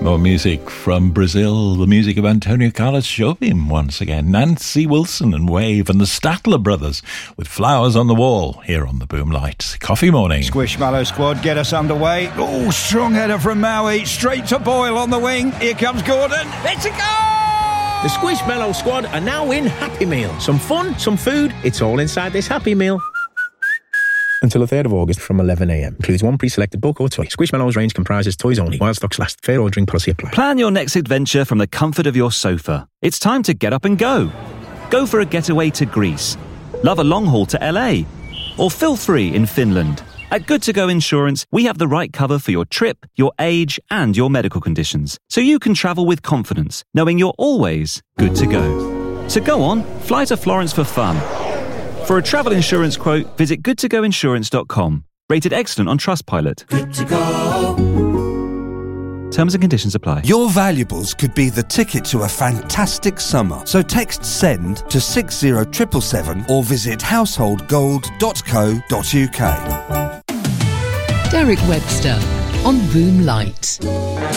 More music from Brazil, the music of Antonio Carlos Jobim once again. Nancy Wilson and Wave and the Statler Brothers with Flowers on the Wall here on the Boomlight Coffee Morning. Squishmallow squad get us underway. Oh, strong header from Maui, straight to Boyle on the wing. Here comes Gordon. It's a goal! The Squishmallow squad are now in Happy Meal. Some fun, some food, it's all inside this Happy Meal. Until the 3rd of August from 11am. Includes one pre-selected book or toy. Squishmallows range comprises toys only. While stocks last. Fair ordering policy applies. Plan your next adventure from the comfort of your sofa. It's time to get up and go. Go for a getaway to Greece. Love a long haul to LA. Or feel free in Finland. At Good To Go Insurance, we have the right cover for your trip, your age, and your medical conditions. So you can travel with confidence, knowing you're always good to go. So go on, fly to Florence for fun. For a travel insurance quote, visit goodtogoinsurance.com. Rated excellent on Trustpilot. Good to go. Terms and conditions apply. Your valuables could be the ticket to a fantastic summer. So text SEND to 60777 or visit householdgold.co.uk. Derek Webster on Boomlight.